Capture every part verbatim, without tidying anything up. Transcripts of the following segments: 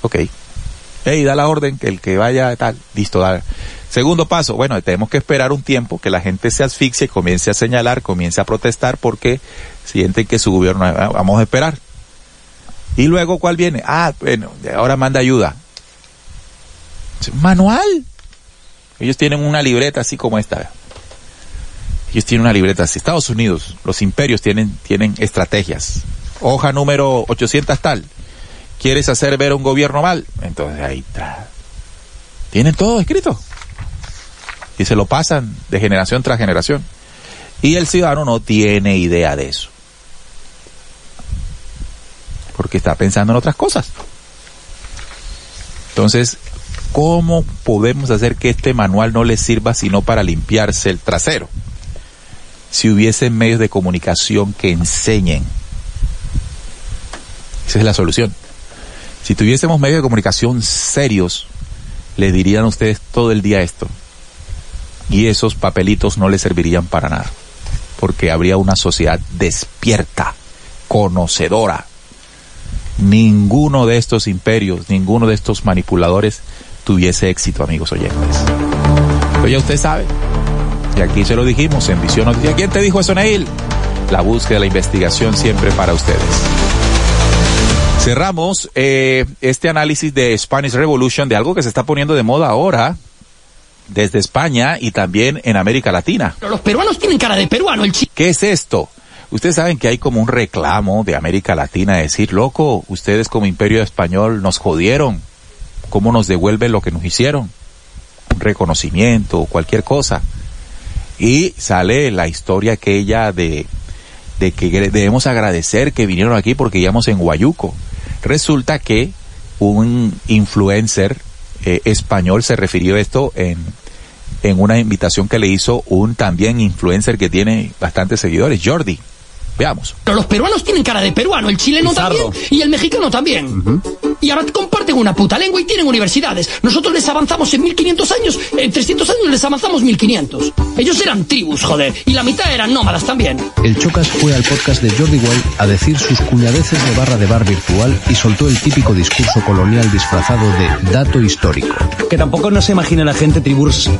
Ok. Hey, da la orden, que el que vaya, tal, listo, da. Segundo paso, bueno, tenemos que esperar un tiempo que la gente se asfixie, comience a señalar, comience a protestar porque sienten que su gobierno, vamos a esperar. Y luego, ¿cuál viene? Ah, bueno, ahora manda ayuda. Manual. Ellos tienen una libreta así como esta. Ellos tienen una libreta así. Estados Unidos, los imperios tienen, tienen estrategias. Hoja número ochocientos tal. ¿Quieres hacer ver un gobierno mal? Entonces ahí está. Tienen todo escrito. Y se lo pasan de generación tras generación. Y el ciudadano no tiene idea de eso. Porque está pensando en otras cosas. Entonces, ¿cómo podemos hacer que este manual no les sirva sino para limpiarse el trasero? Si hubiesen medios de comunicación que enseñen. Esa es la solución. Si tuviésemos medios de comunicación serios, les dirían a ustedes todo el día esto. Y esos papelitos no les servirían para nada. Porque habría una sociedad despierta, conocedora. Ninguno de estos imperios, ninguno de estos manipuladores tuviese éxito, amigos oyentes. Pero ya usted sabe. Y aquí se lo dijimos en Visión Noticias. ¿Quién te dijo eso, Neil? La búsqueda, la investigación siempre para ustedes. Cerramos eh, este análisis de Spanish Revolution, de algo que se está poniendo de moda ahora desde España y también en América Latina. Pero los peruanos tienen cara de peruano, el chi... ¿Qué es esto? Ustedes saben que hay como un reclamo de América Latina de decir, loco, ustedes como imperio español nos jodieron. ¿Cómo nos devuelven lo que nos hicieron? Un reconocimiento, cualquier cosa. Y sale la historia aquella de, de que debemos agradecer que vinieron aquí porque íbamos en Guayuco. Resulta que un influencer eh, español se refirió a esto en, en una invitación que le hizo un también influencer que tiene bastantes seguidores, Jordi. Veamos. Pero los peruanos tienen cara de peruano, el chileno Pizarro. También y el mexicano también. Uh-huh. Y ahora comparten una puta lengua y tienen universidades. Nosotros les avanzamos en mil quinientos años, en trescientos años les avanzamos mil quinientos. Ellos eran tribus, joder, y la mitad eran nómadas también. El Chocas fue al podcast de Jordi Wild a decir sus cuñadeces de barra de bar virtual y soltó el típico discurso colonial disfrazado de dato histórico. Que tampoco no se imagina la gente tribus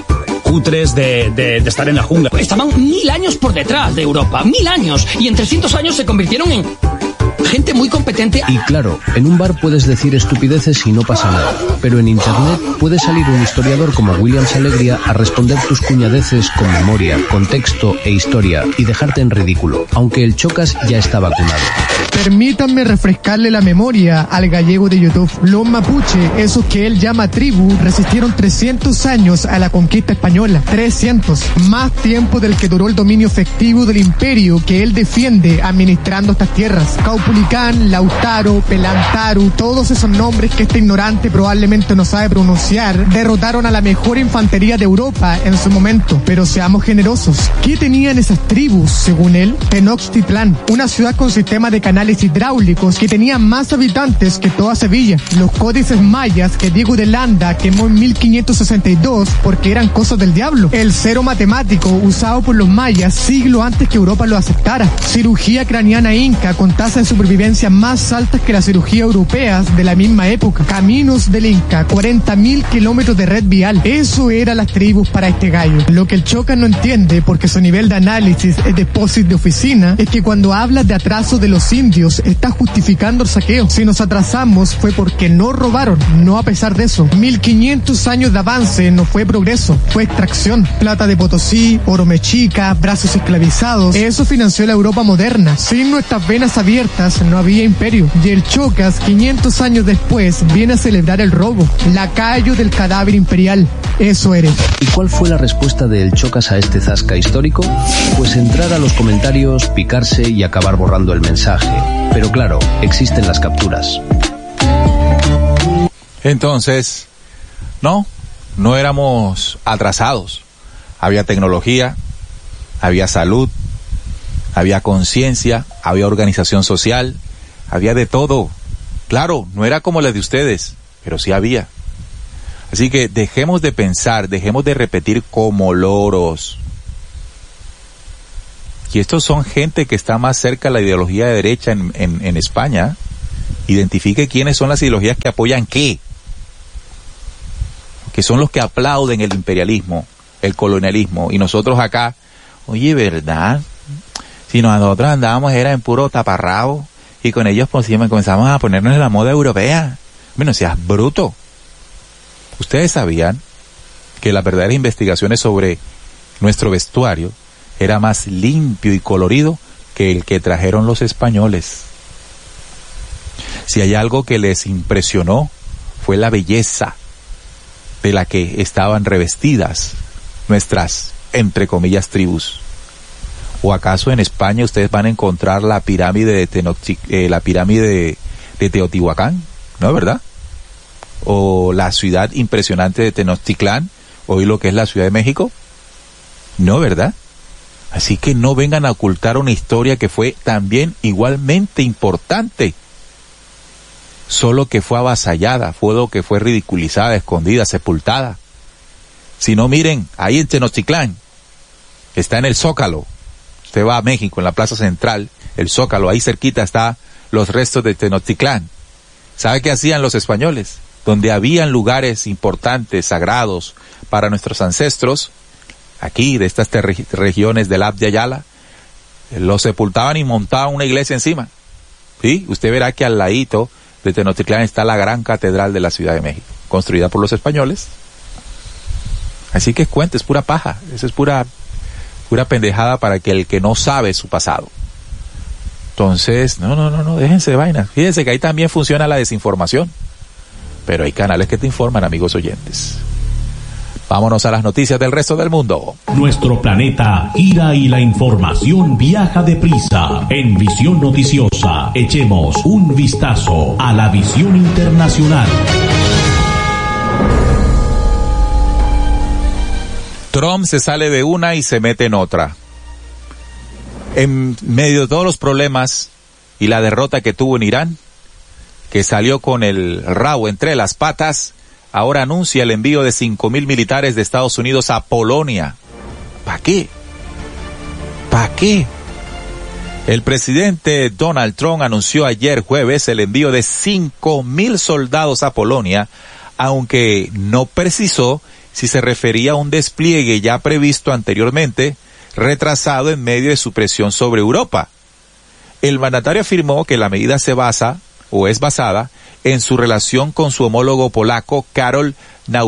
cutres de, de, de estar en la jungla. Estaban mil años por detrás de Europa, mil años, y en trescientos años se convirtieron en gente muy competente. Y claro, en un bar puedes decir estupideces y no pasa nada, pero en internet puede salir un historiador como Williams Alegría a responder tus cuñadeces con memoria, contexto e historia y dejarte en ridículo, aunque el Chocas ya está vacunado. Permítanme refrescarle la memoria al gallego de YouTube. Los mapuche, esos que él llama tribu, resistieron trescientos años a la conquista española. trescientos. Más tiempo del que duró el dominio efectivo del imperio que él defiende administrando estas tierras. Caupulicán, Lautaro, Pelantaru, todos esos nombres que este ignorante probablemente no sabe pronunciar, derrotaron a la mejor infantería de Europa en su momento. Pero seamos generosos. ¿Qué tenían esas tribus, según él? Tenochtitlán, una ciudad con sistema de canales hidráulicos que tenía más habitantes que toda Sevilla. Los códices mayas que Diego de Landa quemó en mil quinientos sesenta y dos porque eran cosas del diablo. El cero matemático usado por los mayas siglo antes que Europa lo aceptara. Cirugía craneana inca con tasas de supervivencia más altas que la cirugía europeas de la misma época. Caminos del Inca, cuarenta mil kilómetros de red vial. Eso eran las tribus para este gallo. Lo que el Chocas no entiende, porque su nivel de análisis es de posit de oficina, es que cuando hablas de atraso de los indios está justificando el saqueo. Si nos atrasamos fue porque no robaron, no a pesar de eso. mil quinientos años de avance no fue progreso, fue extracción. Plata de Potosí, oro mexica, brazos esclavizados. Eso financió la Europa moderna. Sin nuestras venas abiertas no había imperio. Y el Chocas, quinientos años después, viene a celebrar el robo. Lacayo del cadáver imperial. Eso eres. ¿Y cuál fue la respuesta del Chocas a este zasca histórico? Pues entrar a los comentarios, picarse y acabar borrando el mensaje. Pero claro, existen las capturas. Entonces, no, no éramos atrasados. Había tecnología, había salud, había conciencia, había organización social, había de todo. Claro, no era como la de ustedes, pero sí había. Así que dejemos de pensar, dejemos de repetir como loros. Y estos son gente que está más cerca de la ideología de derecha en, en, en España Identifique quiénes son las ideologías que apoyan qué. Que son los que aplauden el imperialismo, el colonialismo. Y nosotros acá, oye, ¿verdad? Si nosotros andábamos era en puro taparrabo y con ellos pues, comenzamos a ponernos en la moda europea. Bueno, seas bruto. Ustedes sabían que las verdaderas investigaciones sobre nuestro vestuario era más limpio y colorido que el que trajeron los españoles. Si hay algo que les impresionó fue la belleza de la que estaban revestidas nuestras, entre comillas, tribus. ¿O acaso en España ustedes van a encontrar la pirámide de, Tenochti- eh, la pirámide de, de Teotihuacán? ¿No, verdad? O la ciudad impresionante de Tenochtitlán, hoy lo que es la Ciudad de México. No, ¿verdad? Así que no vengan a ocultar una historia que fue también igualmente importante. Solo que fue avasallada, fue lo que fue ridiculizada, escondida, sepultada. Si no, miren, ahí en Tenochtitlán, está en el Zócalo. Usted va a México, en la Plaza Central, el Zócalo, ahí cerquita está los restos de Tenochtitlán. ¿Sabe qué hacían los españoles? Donde habían lugares importantes, sagrados para nuestros ancestros, aquí de estas ter- regiones del Abya Yala, los sepultaban y montaban una iglesia encima. ¿Sí? Usted verá que al ladito de Tenochtitlán está la gran catedral de la Ciudad de México, construida por los españoles. Así que cuente, es pura paja, eso es pura, pura pendejada para que el que no sabe su pasado. Entonces, no, no, no, no, déjense de vainas. Fíjense que ahí también funciona la desinformación. Pero hay canales que te informan, amigos oyentes. Vámonos a las noticias del resto del mundo. Nuestro planeta gira y la información viaja deprisa. En Visión Noticiosa, echemos un vistazo a la visión internacional. Trump se sale de una y se mete en otra. En medio de todos los problemas y la derrota que tuvo en Irán, que salió con el rabo entre las patas, ahora anuncia el envío de cinco mil militares de Estados Unidos a Polonia. ¿Para qué? ¿Para qué? El presidente Donald Trump anunció ayer jueves el envío de cinco mil soldados a Polonia, aunque no precisó si se refería a un despliegue ya previsto anteriormente, retrasado en medio de su presión sobre Europa. El mandatario afirmó que la medida se basa, o es basada, en su relación con su homólogo polaco Karol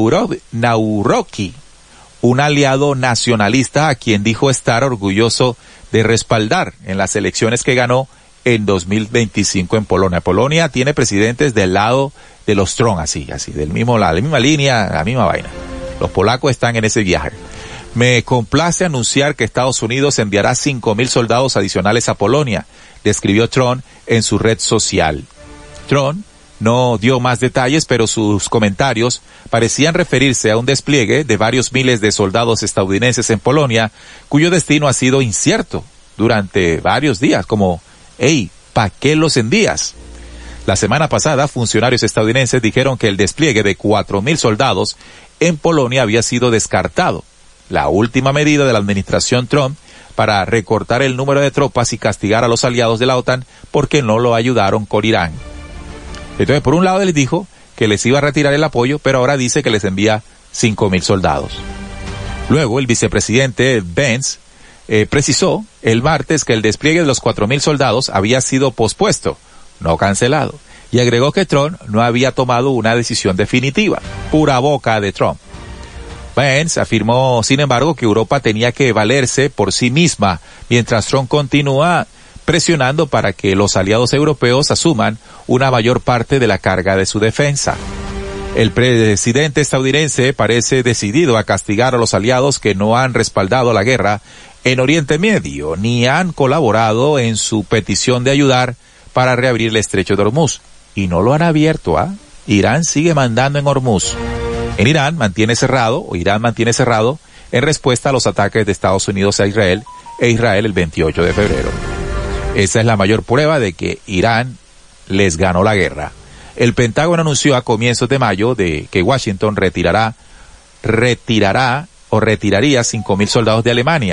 Nawrocki, un aliado nacionalista a quien dijo estar orgulloso de respaldar en las elecciones que ganó en dos mil veinticinco en Polonia. Polonia tiene presidentes del lado de los Trump, así, así, del mismo lado, la misma línea, la misma vaina. Los polacos están en ese viaje. Me complace anunciar que Estados Unidos enviará cinco mil soldados adicionales a Polonia, describió Trump en su red social. Trump no dio más detalles, pero sus comentarios parecían referirse a un despliegue de varios miles de soldados estadounidenses en Polonia, cuyo destino ha sido incierto durante varios días, como, hey, ¿pa' qué los envías? La semana pasada, funcionarios estadounidenses dijeron que el despliegue de cuatro mil soldados en Polonia había sido descartado, la última medida de la administración Trump para recortar el número de tropas y castigar a los aliados de la OTAN porque no lo ayudaron con Irán. Entonces, por un lado les dijo que les iba a retirar el apoyo, pero ahora dice que les envía cinco mil soldados. Luego, el vicepresidente Vance eh, precisó el martes que el despliegue de los cuatro mil soldados había sido pospuesto, no cancelado, y agregó que Trump no había tomado una decisión definitiva. Pura boca de Trump. Vance afirmó, sin embargo, que Europa tenía que valerse por sí misma, mientras Trump continúa presionando para que los aliados europeos asuman una mayor parte de la carga de su defensa. El presidente estadounidense parece decidido a castigar a los aliados que no han respaldado la guerra en Oriente Medio, ni han colaborado en su petición de ayudar para reabrir el estrecho de Hormuz. Y no lo han abierto, ¿ah? Irán sigue mandando en Hormuz. En Irán mantiene cerrado, o Irán mantiene cerrado, en respuesta a los ataques de Estados Unidos a Israel, e Israel el veintiocho de febrero. Esa es la mayor prueba de que Irán les ganó la guerra. El Pentágono anunció a comienzos de mayo de que Washington retirará, retirará o retiraría cinco mil soldados de Alemania,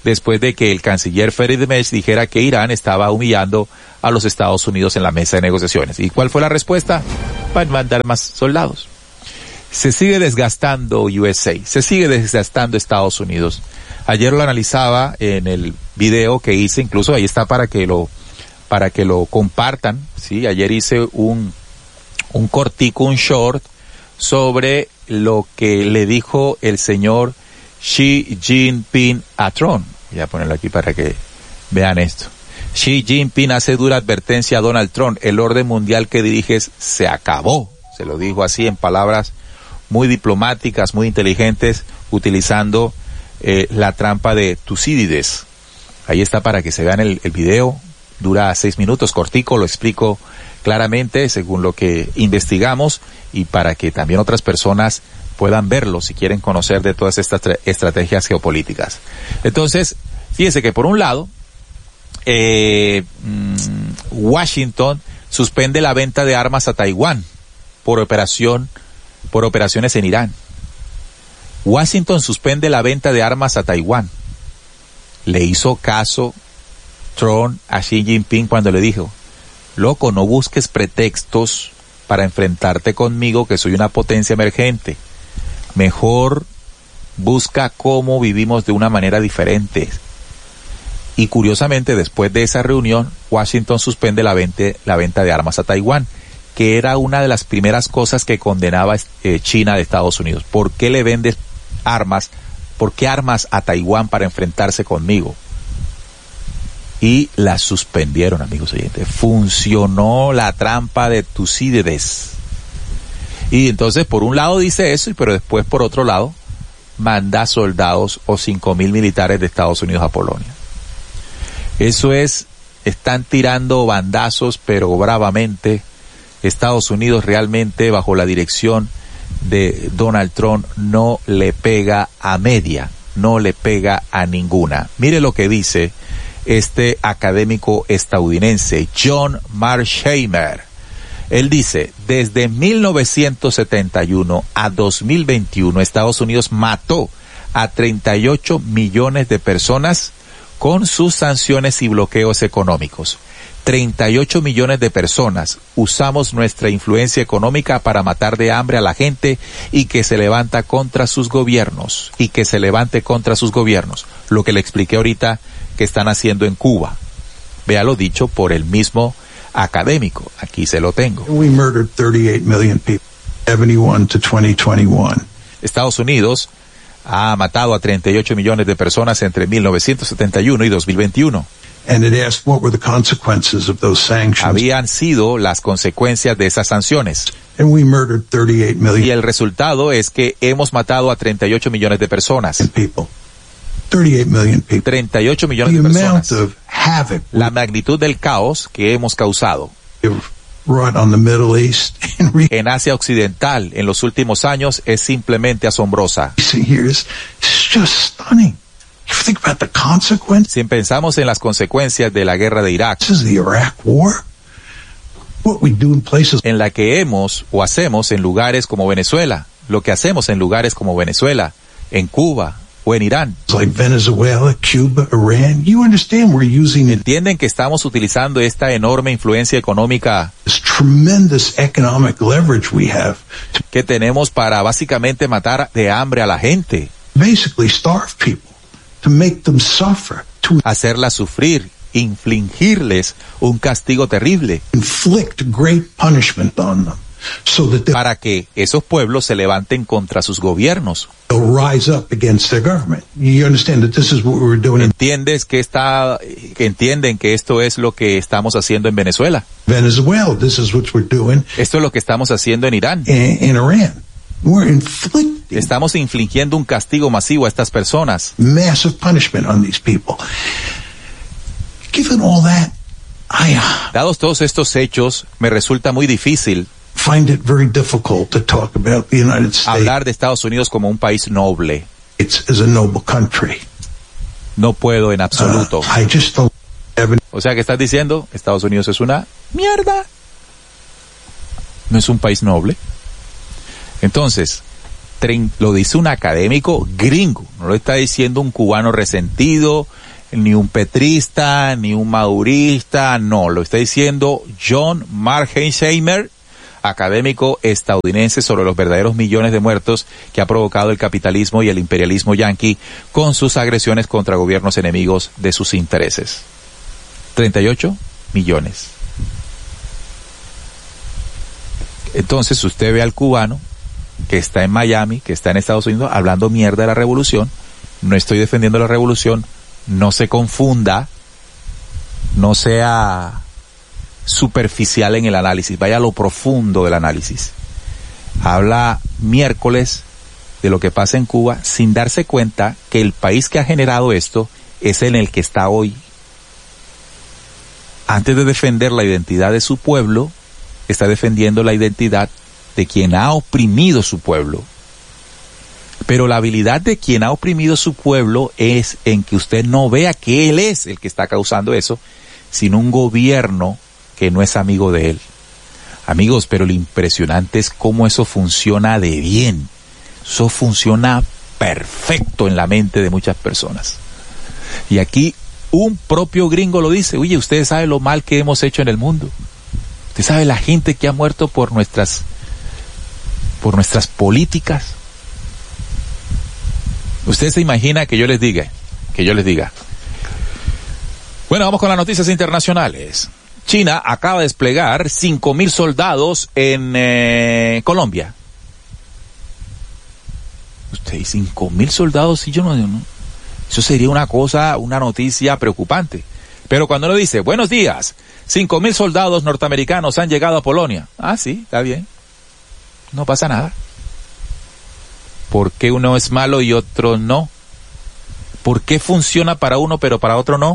después de que el canciller Farideh dijera que Irán estaba humillando a los Estados Unidos en la mesa de negociaciones. ¿Y cuál fue la respuesta? Van a mandar más soldados. Se sigue desgastando U S A, se sigue desgastando Estados Unidos. Ayer lo analizaba en el video que hice, incluso ahí está para que lo para que lo compartan, sí. Ayer hice un un cortico, un short sobre lo que le dijo el señor Xi Jinping a Trump. Voy a ponerlo aquí para que vean esto. Xi Jinping hace dura advertencia a Donald Trump. El orden mundial que diriges se acabó. Se lo dijo así en palabras muy diplomáticas, muy inteligentes, utilizando eh, la trampa de Tucídides. Ahí está para que se vean el, el video. Dura seis minutos, cortico, lo explico claramente según lo que investigamos y para que también otras personas puedan verlo si quieren conocer de todas estas estrategias geopolíticas. Entonces, fíjense que por un lado, eh, Washington suspende la venta de armas a Taiwán por operación, por operaciones en Irán. Washington suspende la venta de armas a Taiwán. Le hizo caso Trump a Xi Jinping cuando le dijo: loco, no busques pretextos para enfrentarte conmigo, que soy una potencia emergente. Mejor busca cómo vivimos de una manera diferente. Y curiosamente, después de esa reunión, Washington suspende la venta, la venta de armas a Taiwán, que era una de las primeras cosas que condenaba eh, China de Estados Unidos. ¿Por qué le vendes armas? ¿Por qué armas a Taiwán para enfrentarse conmigo? Y la suspendieron, amigos oyentes. Funcionó la trampa de Tucídides. Y entonces, por un lado dice eso, pero después, por otro lado, manda soldados o cinco mil militares de Estados Unidos a Polonia. Eso es, están tirando bandazos, pero bravamente. Estados Unidos realmente, bajo la dirección de Donald Trump, no le pega a media, no le pega a ninguna. Mire lo que dice este académico estadounidense, John Mearsheimer. Él dice: desde mil novecientos setenta y uno a dos mil veintiuno, Estados Unidos mató a treinta y ocho millones de personas con sus sanciones y bloqueos económicos. treinta y ocho millones de personas usamos nuestra influencia económica para matar de hambre a la gente y que se levanta contra sus gobiernos, y que se levante contra sus gobiernos. Lo que le expliqué ahorita que están haciendo en Cuba. Vea lo dicho por el mismo académico. Aquí se lo tengo. We murdered thirty-eight million people, seventy-one to twenty twenty-one. Estados Unidos ha matado a treinta y ocho millones de personas entre mil novecientos setenta y uno y dos mil veintiuno. And it asked what were the consequences of those sanctions. Habían sido las consecuencias de esas sanciones. And we murdered thirty-eight million. Y el resultado es que hemos matado a treinta y ocho millones de personas. People. thirty-eight million people. treinta y ocho millones the de personas. Amount of havoc la magnitud del caos que hemos causado on the Middle East, en Asia Occidental en los últimos años es simplemente asombrosa. Here is just stunning. You think about the consequences. Si pensamos en las consecuencias de la guerra de Irak, This is the Iraq War. What we do in places en la que hemos o hacemos en lugares como Venezuela, lo que hacemos en lugares como Venezuela, en Cuba o en Irán. Like Venezuela, Cuba, Iran. You understand we're using it. Entienden que estamos utilizando esta enorme influencia económica This tremendous economic leverage we have to que tenemos para básicamente matar de hambre a la gente, basically starve people, to make them suffer, to hacerlas sufrir, infligirles un castigo terrible, inflict great punishment on them, so that they'll para que esos pueblos se levanten contra sus gobiernos. rise up against their government. You understand that this is what we're doing in ¿Entiendes que está, que entienden que esto es lo que estamos haciendo en Venezuela? Venezuela. This is what we're doing Esto es lo que estamos haciendo en Irán. in, in Iran. We're inflicting Estamos infligiendo un castigo masivo a estas personas. massive punishment on these people. Given all that, I uh, Dados todos estos hechos, me resulta muy difícil find it very difficult to talk about the United States hablar de Estados Unidos como un país noble. as a noble country. No puedo en absoluto. Uh, I just don't have any O sea, ¿qué estás diciendo? Estados Unidos es una mierda. No es un país noble. Entonces, lo dice un académico gringo, no lo está diciendo un cubano resentido, ni un petrista, ni un madurista, no, lo está diciendo John Markensheimer, académico estadounidense, sobre los verdaderos millones de muertos que ha provocado el capitalismo y el imperialismo yanqui con sus agresiones contra gobiernos enemigos de sus intereses. treinta y ocho millones. Entonces usted ve al cubano que está en Miami, que está en Estados Unidos, hablando mierda de la revolución. No estoy defendiendo la revolución, no se confunda, no sea superficial en el análisis, vaya a lo profundo del análisis. Habla miércoles de lo que pasa en Cuba sin darse cuenta que el país que ha generado esto es en el que está hoy. Antes de defender la identidad de su pueblo, está defendiendo la identidad de quien ha oprimido su pueblo. Pero la habilidad de quien ha oprimido su pueblo es en que usted no vea que él es el que está causando eso, sino un gobierno que no es amigo de él. Amigos, pero lo impresionante es cómo eso funciona de bien. Eso funciona perfecto en la mente de muchas personas. Y aquí un propio gringo lo dice: oye, ustedes saben lo mal que hemos hecho en el mundo. Usted sabe la gente que ha muerto por nuestras, por nuestras políticas. Usted se imagina que yo les diga, que yo les diga. Bueno, vamos con las noticias internacionales. China acaba de desplegar cinco mil soldados en eh, Colombia. Usted dice cinco mil soldados, y yo no, no. Eso sería una cosa, una noticia preocupante. Pero cuando uno dice, buenos días, cinco mil soldados norteamericanos han llegado a Polonia. Ah, sí, está bien. No pasa nada. ¿Por qué uno es malo y otro no? ¿Por qué funciona para uno pero para otro no?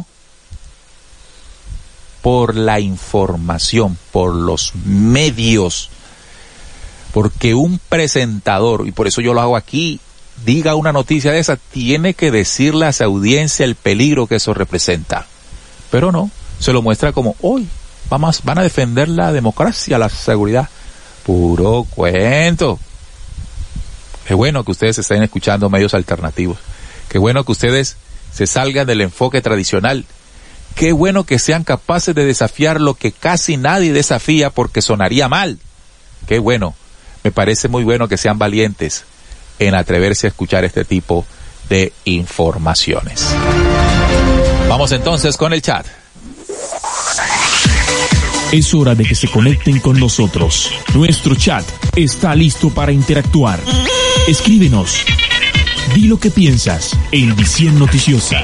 Por la información, por los medios. Porque un presentador, y por eso yo lo hago aquí, diga una noticia de esa, tiene que decirle a su audiencia el peligro que eso representa. Pero no, se lo muestra como, hoy vamos, van a defender la democracia, la seguridad. Puro cuento. Qué bueno que ustedes estén escuchando medios alternativos. Qué bueno que ustedes se salgan del enfoque tradicional. Qué bueno que sean capaces de desafiar lo que casi nadie desafía porque sonaría mal. Qué bueno. Me parece muy bueno que sean valientes en atreverse a escuchar este tipo de informaciones. Vamos entonces con el chat. Es hora de que se conecten con nosotros. Nuestro chat está listo para interactuar. Escríbenos. Di lo que piensas en Visión Noticiosa.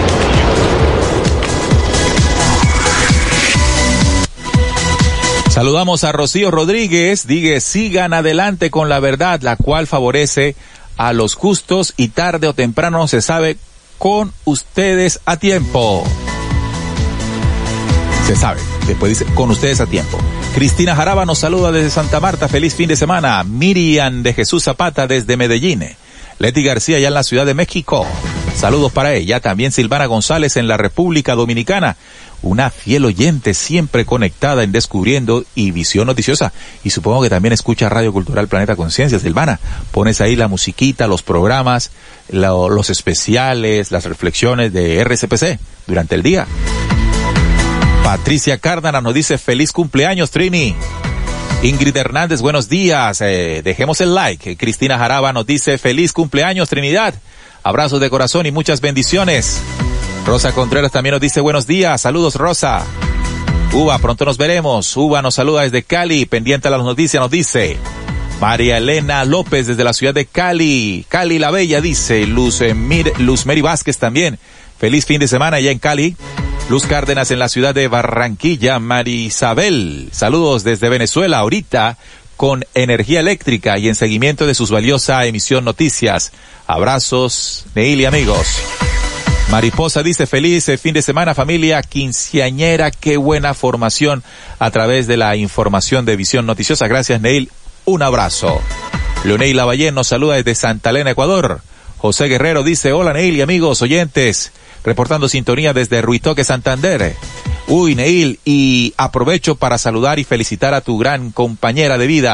Saludamos a Rocío Rodríguez. Diga, sigan adelante con la verdad, la cual favorece a los justos y tarde o temprano se sabe con ustedes a tiempo. Se sabe. Después dice, con ustedes a tiempo. Cristina Jaraba nos saluda desde Santa Marta. Feliz fin de semana. Miriam de Jesús Zapata desde Medellín. Leti García ya en la Ciudad de México. Saludos para ella. También Silvana González en la República Dominicana. Una fiel oyente siempre conectada en Descubriendo y Visión Noticiosa. Y supongo que también escucha Radio Cultural Planeta Conciencia. Silvana, pones ahí la musiquita, los programas, lo, los especiales, las reflexiones de R C P C durante el día. Patricia Cárdenas nos dice feliz cumpleaños, Trini. Ingrid Hernández, buenos días. Eh, dejemos el like. Cristina Jaraba nos dice feliz cumpleaños, Trinidad. Abrazos de corazón y muchas bendiciones. Rosa Contreras también nos dice buenos días. Saludos, Rosa. Uva, pronto nos veremos. Uva nos saluda desde Cali. Pendiente a las noticias nos dice María Elena López desde la ciudad de Cali. Cali la Bella dice. Luz, eh, Mir, Luz Mary Vázquez también. Feliz fin de semana allá en Cali. Luz Cárdenas en la ciudad de Barranquilla. Marisabel, saludos desde Venezuela, ahorita con energía eléctrica y en seguimiento de sus valiosa emisión noticias. Abrazos, Neil y amigos. Mariposa dice feliz fin de semana familia quinceañera, qué buena formación a través de la información de Visión Noticiosa. Gracias, Neil, un abrazo. Leonel Lavallén nos saluda desde Santa Elena, Ecuador. José Guerrero dice hola, Neil y amigos oyentes. Reportando sintonía desde Ruitoque, Santander. Uy, Neil, y aprovecho para saludar y felicitar a tu gran compañera de vida,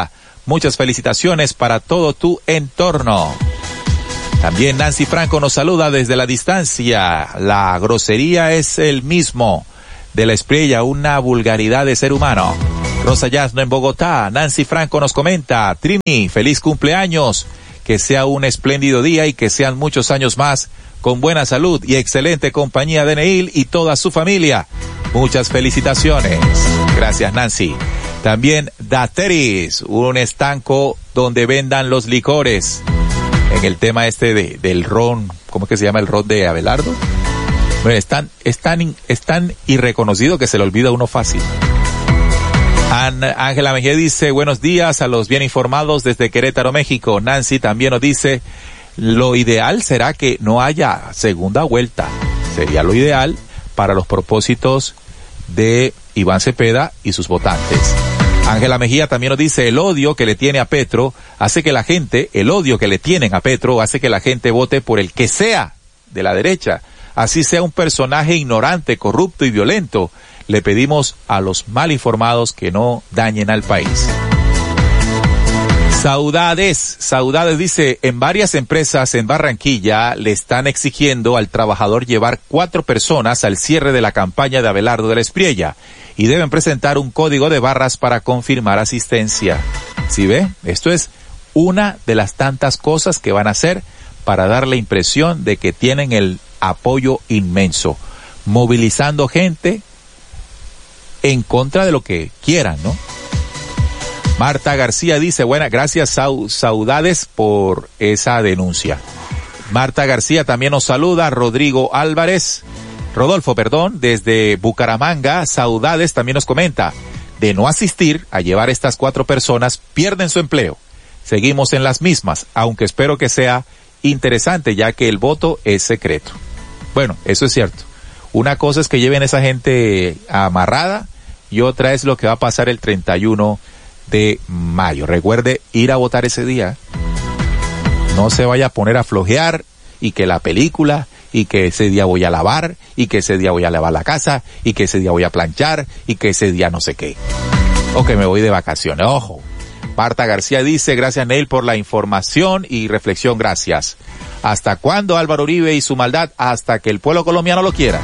Muchas felicitaciones para todo tu entorno. También Nancy Franco nos saluda desde la distancia. La grosería es el mismo de la Espriella, una vulgaridad de ser humano. Rosa Yasno en Bogotá. Nancy Franco nos comenta, Trini, feliz cumpleaños, que sea un espléndido día y que sean muchos años más con buena salud y excelente compañía de Neil y toda su familia. Muchas felicitaciones. Gracias, Nancy. También Dateris, un estanco donde vendan los licores. En el tema este de, del ron, ¿cómo es que se llama el ron de Abelardo? Bueno, es tan, es tan, es tan irreconocido que se le olvida a uno fácil. Ángela Mejía dice, buenos días a los bien informados desde Querétaro, México. Nancy también nos dice, lo ideal será que no haya segunda vuelta. Sería lo ideal para los propósitos de Iván Cepeda y sus votantes. Ángela Mejía también nos dice, el odio que le tiene a Petro hace que la gente, el odio que le tienen a Petro hace que la gente vote por el que sea de la derecha. Así sea un personaje ignorante, corrupto y violento. Le pedimos a los mal informados que no dañen al país. Saudades, Saudades dice, en varias empresas en Barranquilla le están exigiendo al trabajador llevar cuatro personas al cierre de la campaña de Abelardo de la Espriella y deben presentar un código de barras para confirmar asistencia. ¿Sí ve? Esto es una de las tantas cosas que van a hacer para dar la impresión de que tienen el apoyo inmenso, movilizando gente en contra de lo que quieran, ¿no? Marta García dice, buena, gracias Sau, Saudades por esa denuncia. Marta García también nos saluda, Rodrigo Álvarez, Rodolfo, perdón, desde Bucaramanga. Saudades también nos comenta, de no asistir a llevar estas cuatro personas, pierden su empleo. Seguimos en las mismas, aunque espero que sea interesante, ya que el voto es secreto. Bueno, eso es cierto. Una cosa es que lleven a esa gente amarrada y otra es lo que va a pasar el treinta y uno de mayo. Recuerde ir a votar ese día. No se vaya a poner a flojear y que la película y que ese día voy a lavar y que ese día voy a lavar la casa y que ese día voy a planchar y que ese día no sé qué. O que me voy de vacaciones. Ojo. Marta García dice, gracias Neil por la información y reflexión, gracias. ¿Hasta cuándo Álvaro Uribe y su maldad? Hasta que el pueblo colombiano lo quiera.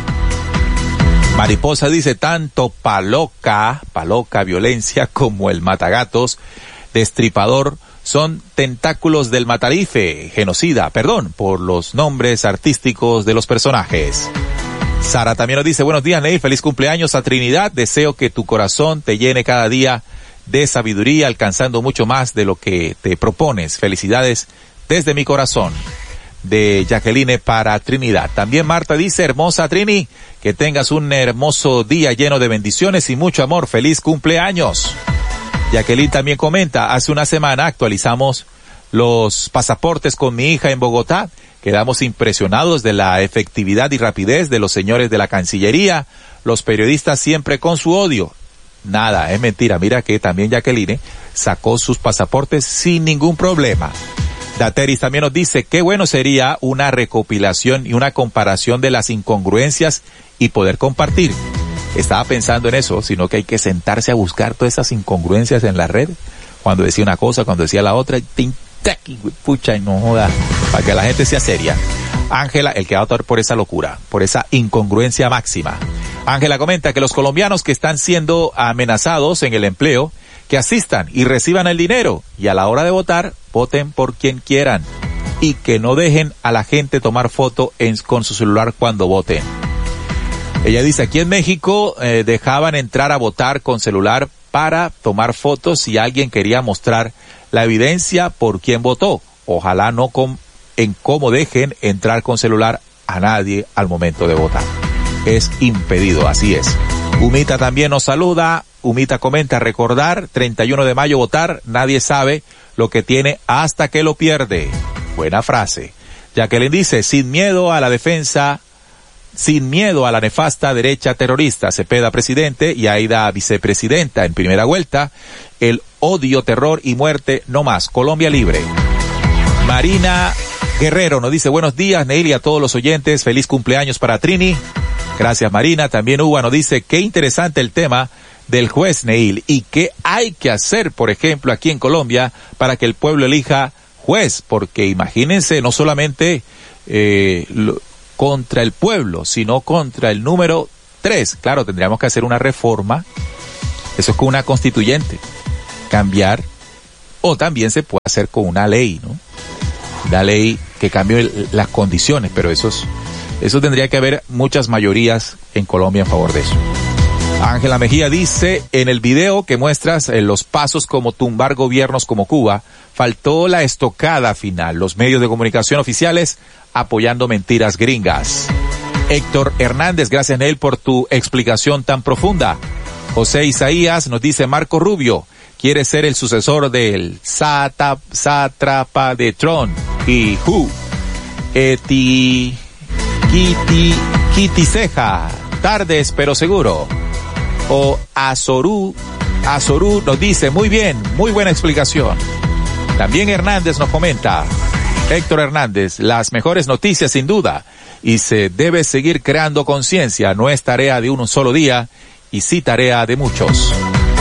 Mariposa dice, tanto Paloca, Paloca violencia como el Matagatos, Destripador, son tentáculos del Matarife, genocida, perdón, por los nombres artísticos de los personajes. Sara también nos dice, buenos días Neil, feliz cumpleaños a Trinidad, deseo que tu corazón te llene cada día de sabiduría, alcanzando mucho más de lo que te propones. Felicidades desde mi corazón. De Jacqueline para Trinidad. También Marta dice, hermosa Trini, que tengas un hermoso día lleno de bendiciones y mucho amor. Feliz cumpleaños. Jacqueline también comenta, hace una semana actualizamos los pasaportes con mi hija en Bogotá. Quedamos impresionados de la efectividad y rapidez de los señores de la Cancillería. Los periodistas siempre con su odio. Nada, es mentira. Mira que también Jacqueline sacó sus pasaportes sin ningún problema. Dateris también nos dice, qué bueno sería una recopilación y una comparación de las incongruencias y poder compartir. Estaba pensando en eso, sino que hay que sentarse a buscar todas esas incongruencias en la red, cuando decía una cosa, cuando decía la otra, y pucha, y no joda, para que la gente sea seria. Ángela, el que va a votar por esa locura, por esa incongruencia máxima. Ángela comenta que los colombianos que están siendo amenazados en el empleo, que asistan y reciban el dinero y a la hora de votar, voten por quien quieran y que no dejen a la gente tomar foto en, con su celular cuando voten. Ella dice, aquí en México eh, dejaban entrar a votar con celular para tomar fotos si alguien quería mostrar la evidencia por quién votó. Ojalá no con, en cómo dejen entrar con celular a nadie al momento de votar. Es impedido, así es. Humita también nos saluda. Humita comenta, recordar, treinta y uno de mayo votar, nadie sabe lo que tiene hasta que lo pierde. Buena frase. Jacqueline dice, sin miedo a la defensa, sin miedo a la nefasta derecha terrorista, Cepeda presidente y Aida vicepresidenta en primera vuelta, el odio, terror y muerte no más. Colombia libre. Marina Guerrero nos dice, buenos días Neil y a todos los oyentes, feliz cumpleaños para Trini. Gracias Marina. También Hugo nos dice, qué interesante el tema del juez Neil y qué hay que hacer, por ejemplo, aquí en Colombia para que el pueblo elija juez, porque imagínense, no solamente eh, lo, contra el pueblo, sino contra el número tres. Claro, tendríamos que hacer una reforma, eso es con una constituyente, cambiar, o también se puede hacer con una ley, ¿no? Una ley que cambie el, las condiciones, pero eso es, eso tendría que haber muchas mayorías en Colombia en favor de eso. Ángela Mejía dice, en el video que muestras eh, los pasos como tumbar gobiernos como Cuba, faltó la estocada final, los medios de comunicación oficiales apoyando mentiras gringas. Héctor Hernández, gracias Neil por tu explicación tan profunda. José Isaías nos dice, Marco Rubio quiere ser el sucesor del sátrapa de Trump y Who. Eti, Kiti, Kiti Ceja, tardes pero seguro. O Azorú, Azorú nos dice, muy bien, muy buena explicación. También Hernández nos comenta, Héctor Hernández, las mejores noticias sin duda, y se debe seguir creando conciencia, no es tarea de un solo día, y sí tarea de muchos.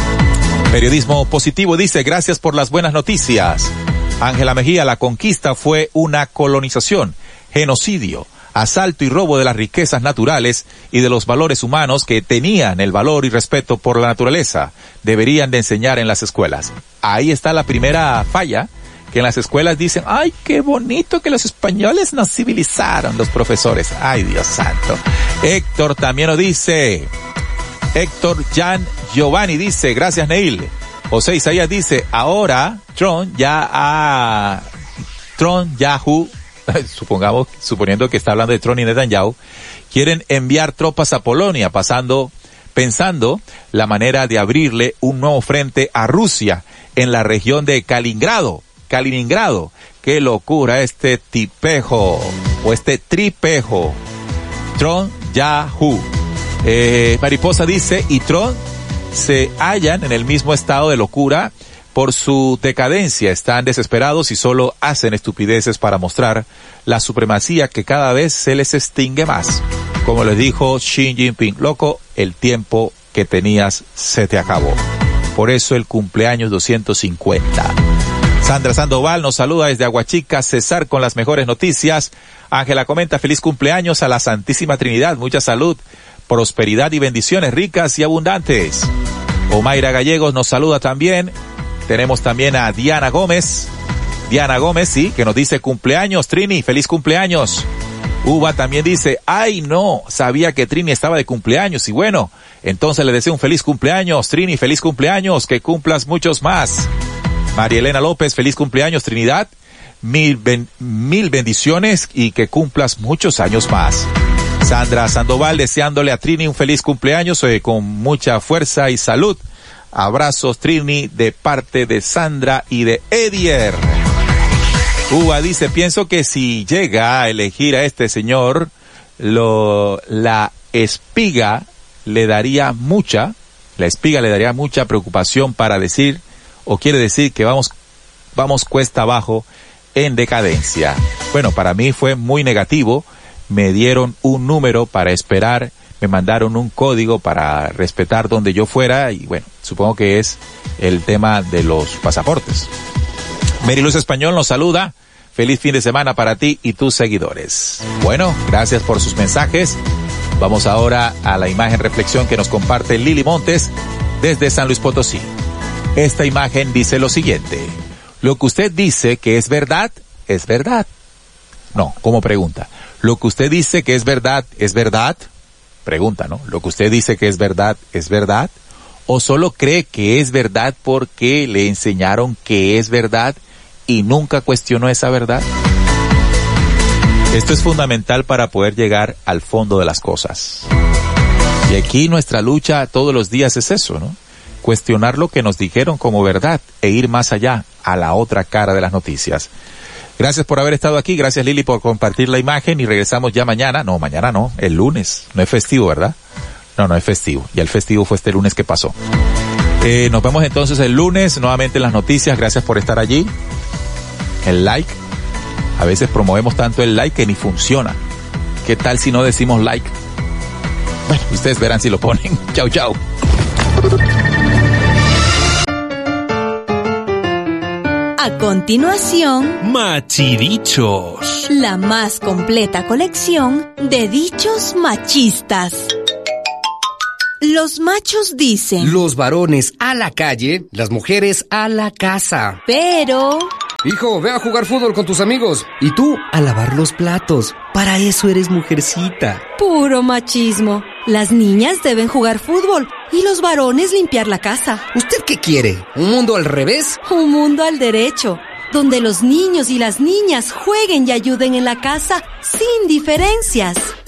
Periodismo Positivo dice, gracias por las buenas noticias. Ángela Mejía, la conquista fue una colonización, genocidio, asalto y robo de las riquezas naturales y de los valores humanos que tenían el valor y respeto por la naturaleza. Deberían de enseñar en las escuelas. Ahí está la primera falla, que en las escuelas dicen, ay, qué bonito que los españoles nos civilizaron, los profesores. Ay, Dios santo. Héctor también nos dice, Héctor Jan Giovanni dice, gracias Neil. José Isaías dice, ahora Trump ya ha, Trump Yahoo, supongamos, suponiendo que está hablando de Trump y Netanyahu, quieren enviar tropas a Polonia, pasando, pensando la manera de abrirle un nuevo frente a Rusia en la región de Kaliningrado. Kaliningrado, qué locura este tipejo, o este tripejo. Trump Yahoo. Eh, Mariposa dice, y Trump se hallan en el mismo estado de locura por su decadencia, están desesperados y solo hacen estupideces para mostrar la supremacía que cada vez se les extingue más. Como les dijo Xi Jinping, loco, el tiempo que tenías se te acabó. Por eso el cumpleaños doscientos cincuenta. Sandra Sandoval nos saluda desde Aguachica, César con las mejores noticias. Ángela comenta, feliz cumpleaños a la Santísima Trinidad, mucha salud, prosperidad y bendiciones ricas y abundantes. Omaira Gallegos nos saluda también. Tenemos también a Diana Gómez. Diana Gómez, sí, que nos dice cumpleaños, Trini, feliz cumpleaños. Uva también dice, ay no, sabía que Trini estaba de cumpleaños y bueno, entonces le deseo un feliz cumpleaños, Trini, feliz cumpleaños, que cumplas muchos más. María Elena López, feliz cumpleaños, Trinidad, mil, ben, mil bendiciones y que cumplas muchos años más. Sandra Sandoval deseándole a Trini un feliz cumpleaños eh, con mucha fuerza y salud. Abrazos, Trini, de parte de Sandra y de Edier. Uva dice, pienso que si llega a elegir a este señor, lo, la espiga le daría mucha, la espiga le daría mucha preocupación para decir, o quiere decir que vamos, vamos cuesta abajo en decadencia. Bueno, para mí fue muy negativo. Me dieron un número para esperar, me mandaron un código para respetar donde yo fuera y bueno, supongo que es el tema de los pasaportes. Mary Luz Español nos saluda. Feliz fin de semana para ti y tus seguidores. Bueno, gracias por sus mensajes. Vamos ahora a la imagen reflexión que nos comparte Lili Montes desde San Luis Potosí. Esta imagen dice lo siguiente. Lo que usted dice que es verdad, es verdad. No, como pregunta. Lo que usted dice que es verdad, es verdad. Pregunta, ¿no? Lo que usted dice que es verdad, es verdad. O solo cree que es verdad porque le enseñaron que es verdad y nunca cuestionó esa verdad. Esto es fundamental para poder llegar al fondo de las cosas. Y aquí nuestra lucha todos los días es eso, ¿no? Cuestionar lo que nos dijeron como verdad e ir más allá, a la otra cara de las noticias. Gracias por haber estado aquí, gracias Lili por compartir la imagen y regresamos ya mañana, no, mañana no, el lunes, no es festivo, ¿verdad? No, no es festivo, ya el festivo fue este lunes que pasó. Eh, nos vemos entonces el lunes, nuevamente en las noticias, gracias por estar allí. El like, a veces promovemos tanto el like que ni funciona. ¿Qué tal si no decimos like? Bueno, ustedes verán si lo ponen. Chau, chau. A continuación, Machidichos. La más completa colección de dichos machistas. Los machos dicen: los varones a la calle, las mujeres a la casa. Pero... hijo, ve a jugar fútbol con tus amigos. Y tú, a lavar los platos. Para eso eres mujercita. Puro machismo. Las niñas deben jugar fútbol y los varones limpiar la casa. ¿Usted qué quiere? ¿Un mundo al revés? Un mundo al derecho, donde los niños y las niñas jueguen y ayuden en la casa sin diferencias.